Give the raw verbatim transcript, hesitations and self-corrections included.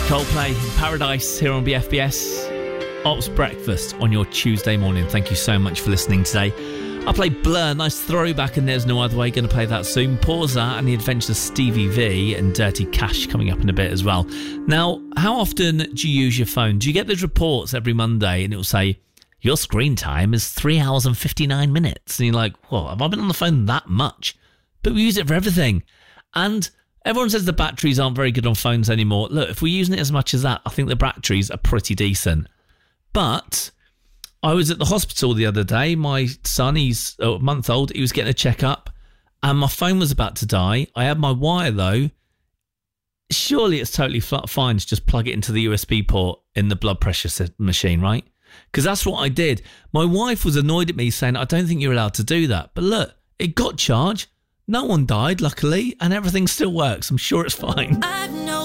Coldplay, Paradise here on B F B S. Ops Breakfast on your Tuesday morning. Thank you so much for listening today. I played Blur, nice throwback, and There's No Other Way. Going to play that soon. Pause that and The Adventures of Stevie V and Dirty Cash coming up in a bit as well. Now, how often do you use your phone? Do you get those reports every Monday and it will say, your screen time is three hours and fifty-nine minutes? And you're like, whoa, have I been on the phone that much? But we use it for everything. And everyone says the batteries aren't very good on phones anymore. Look, if we're using it as much as that, I think the batteries are pretty decent. But I was at the hospital the other day. My son, he's a month old. He was getting a checkup and my phone was about to die. I had my wire though. Surely it's totally fine to just plug it into the U S B port in the blood pressure machine, right? Because that's what I did. My wife was annoyed at me saying, I don't think you're allowed to do that. But look, it got charged. No one died, luckily, and everything still works. I'm sure it's fine. I've no